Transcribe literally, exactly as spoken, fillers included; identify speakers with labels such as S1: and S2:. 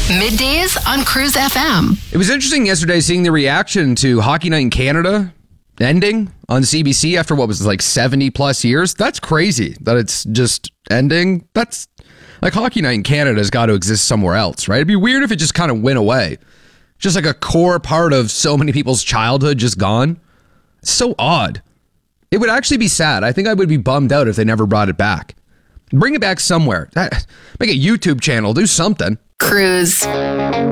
S1: Middays on Cruise F M.
S2: It was interesting yesterday seeing the reaction to Hockey Night in Canada ending on C B C after what was like seventy plus years. That's crazy that it's just ending. That's like Hockey Night in Canada has got to exist somewhere else, right? It'd be weird if it just kind of went away. Just like a core part of so many people's childhood just gone. It's so odd. It would actually be sad. I think I would be bummed out if they never brought it back. Bring it back somewhere. Make a YouTube channel. Do something.
S1: Cruise.